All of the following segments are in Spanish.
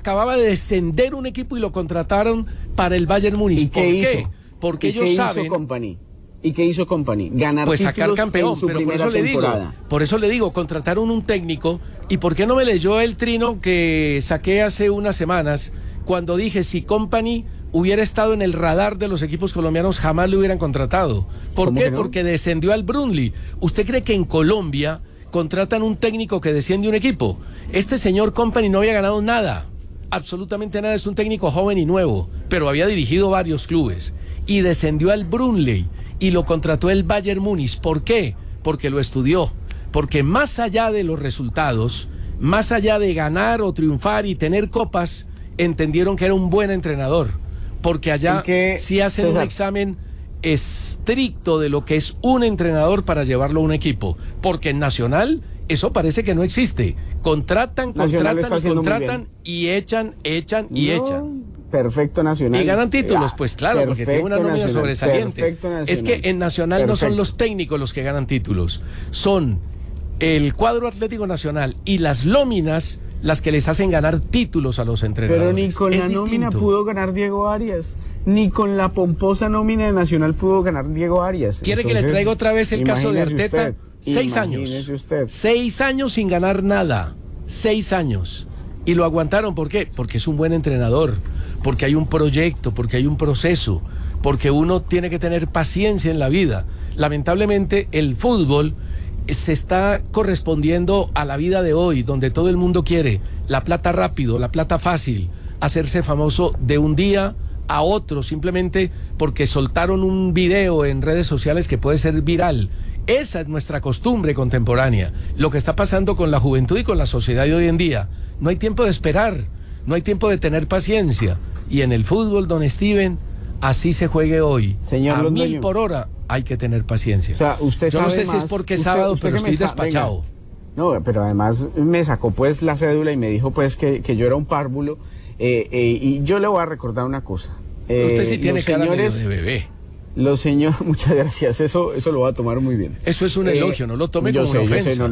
acababa de descender un equipo y lo contrataron para el Bayern Múnich. ¿Por qué? Porque ellos saben... ¿Y qué hizo Company? Ganar pues títulos sacar campeón, en su pero temporada. por eso le digo, contrataron un técnico. ¿Y por qué no me leyó el trino que saqué hace unas semanas cuando dije si Company hubiera estado en el radar de los equipos colombianos jamás lo hubieran contratado? ¿Por qué? No? Porque descendió al Brunley. ¿Usted cree que en Colombia contratan un técnico que desciende un equipo? Este señor Company no había ganado nada, absolutamente nada, es un técnico joven y nuevo, pero había dirigido varios clubes y descendió al Brunley y lo contrató el Bayern Múnich. ¿Por qué? Porque lo estudió, porque más allá de los resultados, más allá de ganar o triunfar y tener copas, entendieron que era un buen entrenador, porque allá sí hacen un examen estricto de lo que es un entrenador para llevarlo a un equipo, porque en Nacional eso parece que no existe. Contratan y echan. Perfecto Nacional. Y ganan títulos, pues claro, porque tiene una nómina sobresaliente. Es que en Nacional no son los técnicos los que ganan títulos, son el cuadro Atlético Nacional y las nóminas las que les hacen ganar títulos a los entrenadores. Pero ni con la nómina pudo ganar Diego Arias, ni con la pomposa nómina de Nacional pudo ganar Diego Arias. ¿Quiere que le traiga otra vez el caso de Arteta? 6 años. 6 años sin ganar nada. 6 años. Y lo aguantaron, ¿por qué? Porque es un buen entrenador, porque hay un proyecto, porque hay un proceso, porque uno tiene que tener paciencia en la vida. Lamentablemente el fútbol se está correspondiendo a la vida de hoy, donde todo el mundo quiere la plata rápido, la plata fácil, hacerse famoso de un día a otro, simplemente porque soltaron un video en redes sociales que puede ser viral. Esa es nuestra costumbre contemporánea, lo que está pasando con la juventud y con la sociedad de hoy en día. No hay tiempo de esperar, no hay tiempo de tener paciencia. Y en el fútbol, don Steven, así se juegue hoy, señor a Londoño, 1000 por hora, hay que tener paciencia. O sea, usted Yo sabe no sé más, si es porque es sábado, pero estoy despachado. Venga. No, pero además me sacó pues la cédula y me dijo pues que yo era un párvulo. Y yo le voy a recordar una cosa. Usted sí tiene cara de bebé. Los señores, muchas gracias, eso lo va a tomar muy bien. Eso es un elogio, no lo tome como una ofensa. Yo sé,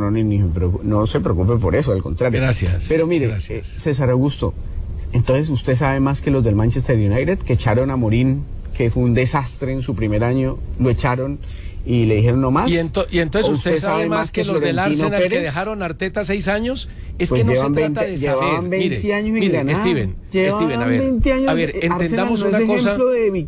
no se preocupe por eso, al contrario. Gracias. Pero mire, César Augusto, entonces usted sabe más que los del Manchester United, que echaron a Mourinho, que fue un desastre en su primer año, lo echaron y le dijeron no más. Y entonces usted sabe más que los del Arsenal Pérez, que dejaron a Arteta 6 años. Es pues que no se trata de saber. Llevaban 20 años sin ganar. Steven, a ver, entendamos una cosa.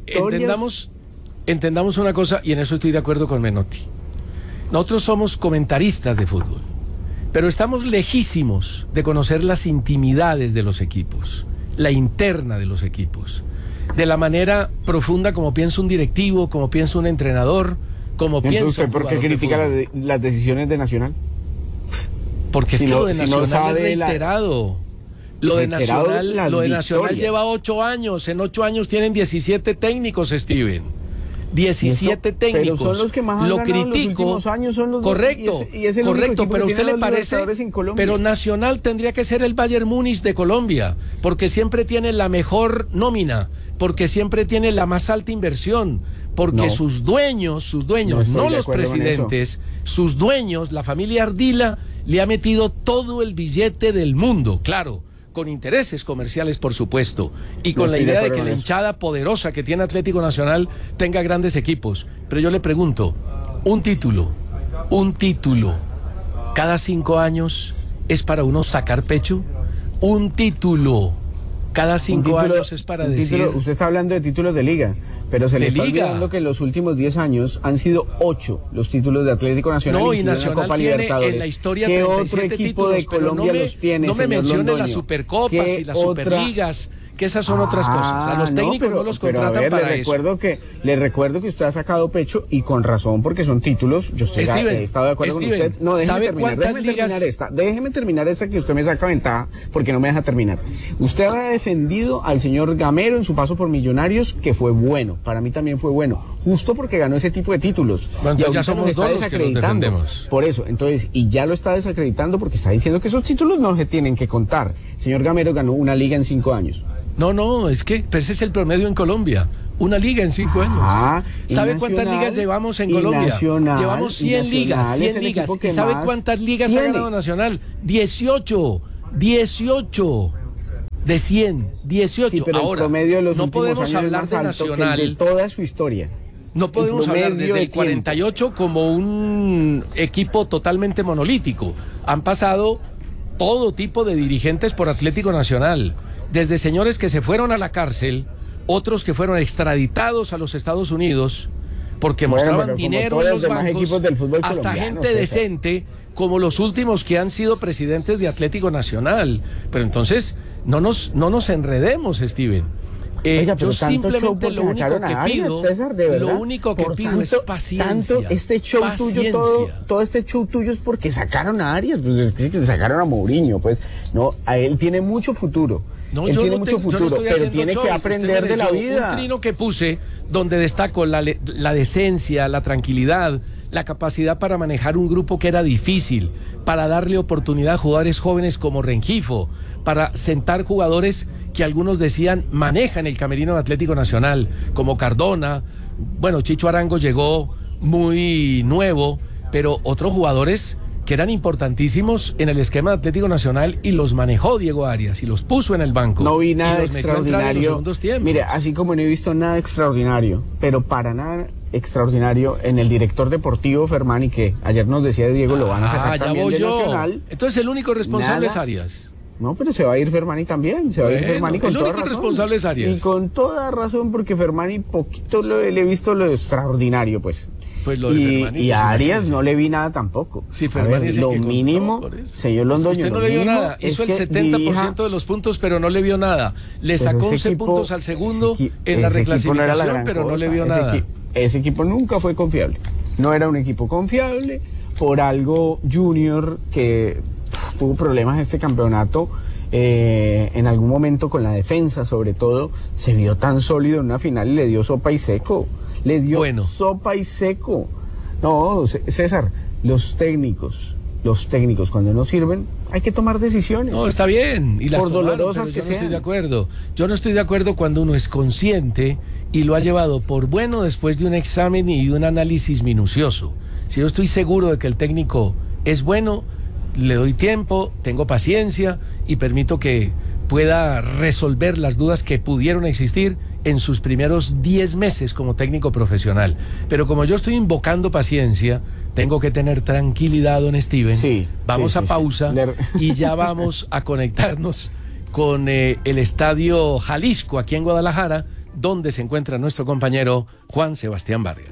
Entendamos una cosa, y en eso estoy de acuerdo con Menotti. Nosotros somos comentaristas de fútbol, pero estamos lejísimos de conocer las intimidades de los equipos, la interna de los equipos, de la manera profunda como piensa un directivo, como piensa un entrenador, como piensa un jugador. ¿Usted por qué critica las decisiones de Nacional? Porque es que lo de Nacional es reiterado. Lo de Nacional lleva 8 años, en 8 años tienen 17 técnicos, Steven. 17 técnicos. Pero son los que más han ganado en los últimos años, son los correcto, pero a usted le parece, pero Nacional tendría que ser el Bayern Múnich de Colombia, porque siempre tiene la mejor nómina, porque siempre tiene la más alta inversión, porque sus dueños, no los presidentes, sus dueños, la familia Ardila, le ha metido todo el billete del mundo, claro, con intereses comerciales, por supuesto, y con la idea de que la hinchada poderosa que tiene Atlético Nacional tenga grandes equipos. Pero yo le pregunto, un título, cada 5 años es para uno sacar pecho. Un título cada 5 años es para decir... Usted está hablando de títulos de liga, pero se le está olvidando que en los últimos 10 años han sido 8 los títulos de Atlético Nacional. No, y Nacional Copa tiene Libertadores. en la historia ¿Qué 37 otro equipo títulos, de Colombia los tiene, no me mencione Londoño? las supercopas y las superligas, que esas son otras cosas. A los técnicos no los contratan para eso. Le recuerdo que usted ha sacado pecho, y con razón, porque son títulos. Yo he estado de acuerdo con usted. No, déjeme terminar esta que usted me saca ventaja, porque no me deja terminar. Usted ha defendido al señor Gamero en su paso por Millonarios, que fue bueno. Para mí también fue bueno, justo porque ganó ese tipo de títulos. Bueno, ya somos dos los que nos defendemos. Por eso, entonces, y ya lo está desacreditando porque está diciendo que esos títulos no se tienen que contar. El señor Gamero ganó una liga en 5 años. No, es que ese es el promedio en Colombia. Una liga en 5 años. ¿Sabe cuántas ligas llevamos en Colombia? Llevamos 100 ligas. ¿Y sabe cuántas ligas ha ganado Nacional? 18. De 100, 18. Sí, pero ahora, el promedio de los no podemos hablar de Nacional. De toda su historia. No podemos hablar desde el 48 como un equipo totalmente monolítico. Han pasado todo tipo de dirigentes por Atlético Nacional. Desde señores que se fueron a la cárcel, otros que fueron extraditados a los Estados Unidos porque mostraban dinero en los bancos, hasta gente decente como los últimos que han sido presidentes de Atlético Nacional. Pero entonces no nos enredemos, Steven. Oiga, yo simplemente lo único que pido, César, de verdad, lo único que pido es paciencia. Este show tuyo, todo este show tuyo es porque sacaron a Arias, pues es que sacaron a Mourinho, pues no, a él tiene mucho futuro. No, él tiene mucho futuro, pero tiene que aprender de la vida. Un trino que puse donde destaco la decencia, la tranquilidad, la capacidad para manejar un grupo que era difícil, para darle oportunidad a jugadores jóvenes como Rengifo, para sentar jugadores que algunos decían manejan el camerino de Atlético Nacional, como Cardona. Bueno, Chicho Arango llegó muy nuevo, pero otros jugadores que eran importantísimos en el esquema de Atlético Nacional y los manejó Diego Arias y los puso en el banco. No vi nada extraordinario. Mire, así como no he visto nada extraordinario, pero para nada extraordinario en el director deportivo Fermani, que ayer nos decía Diego, lo van a sacar también de Nacional. Entonces el único responsable es Arias. No, pero se va a ir Fermani también, se va a ir Fermani con toda razón. El único responsable es Arias. Y con toda razón, porque Fermani poquito le he visto lo extraordinario, pues. Lo de Fermani, y a Arias no le vi nada tampoco. Sí, Fermani es lo mínimo, señor Londoño. Usted no le vio nada, hizo el 70% de los puntos, pero no le vio nada. Le sacó 11 puntos al segundo en la reclasificación, pero no le vio nada. Ese equipo nunca fue confiable. No era un equipo confiable. Por algo Junior, que tuvo problemas en este campeonato, en algún momento con la defensa sobre todo, se vio tan sólido en una final y le dio sopa y seco. Sopa y seco. No, César, los técnicos cuando no sirven, hay que tomar decisiones. No, está bien. Y las por dolorosas que sean. Yo no estoy de acuerdo. Yo no estoy de acuerdo cuando uno es consciente y lo ha llevado por bueno después de un examen y de un análisis minucioso. Si yo estoy seguro de que el técnico es bueno, le doy tiempo, tengo paciencia y permito que pueda resolver las dudas que pudieron existir en sus primeros 10 meses como técnico profesional. Pero como yo estoy invocando paciencia, tengo que tener tranquilidad, don Steven. Vamos a pausa y ya vamos a conectarnos con el Estadio Jalisco aquí en Guadalajara, donde se encuentra nuestro compañero Juan Sebastián Vargas.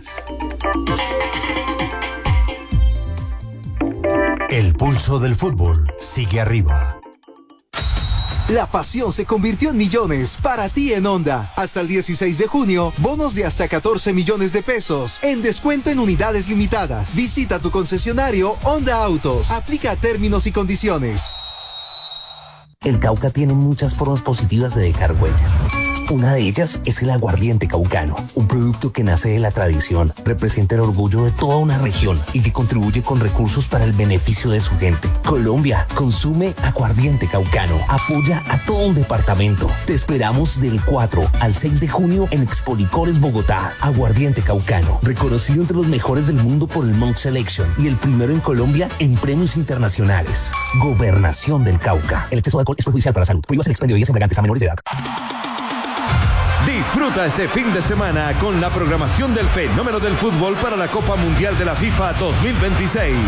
El pulso del fútbol sigue arriba. La pasión se convirtió en millones para ti en Honda. Hasta el 16 de junio, bonos de hasta 14 millones de pesos en descuento en unidades limitadas. Visita tu concesionario Honda Autos. Aplica términos y condiciones. El Cauca tiene muchas formas positivas de dejar huella. Una de ellas es el aguardiente caucano, un producto que nace de la tradición, representa el orgullo de toda una región y que contribuye con recursos para el beneficio de su gente. Colombia, consume aguardiente caucano, apoya a todo un departamento. Te esperamos del 4 al 6 de junio en Expolicores Bogotá. Aguardiente caucano, reconocido entre los mejores del mundo por el Mount Selection y el primero en Colombia en premios internacionales. Gobernación del Cauca. El exceso de alcohol es perjudicial para la salud. Prohíbas el expendio de bebidas embriagantes a menores de edad. Disfruta este fin de semana con la programación del fenómeno del fútbol para la Copa Mundial de la FIFA 2026. ¡El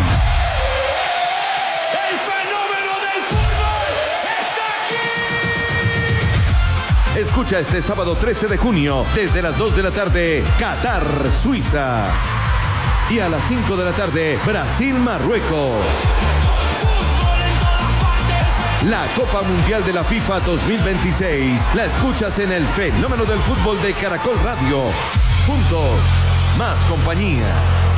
fenómeno del fútbol está aquí! Escucha este sábado 13 de junio, desde las 2 de la tarde, Qatar, Suiza. Y a las 5 de la tarde, Brasil, Marruecos. La Copa Mundial de la FIFA 2026 la escuchas en el fenómeno del fútbol de Caracol Radio. Juntos, más compañía.